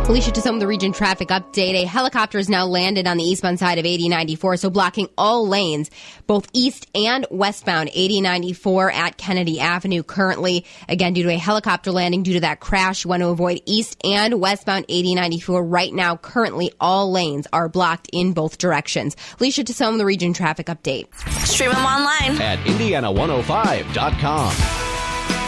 Alicia to some of the region traffic update. A helicopter is now landed on the eastbound side of 8094, so blocking all lanes, both east and westbound 8094 at Kennedy Avenue currently. Again, due to a helicopter landing due to that crash, you want to avoid east and westbound 8094 right now. Currently, all lanes are blocked in both directions. Alicia to some of the region traffic update. Stream them online at Indiana105.com.